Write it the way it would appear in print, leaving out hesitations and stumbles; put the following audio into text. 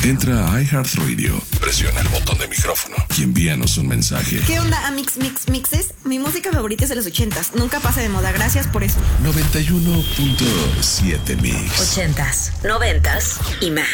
Entra a iHeartRadio, presiona el botón de micrófono y envíanos un mensaje. ¿Qué onda, Mixes? Mi música favorita es de los 80s. Nunca pasa de moda. Gracias por eso. 91.7 Mix. 80s, 90s y más.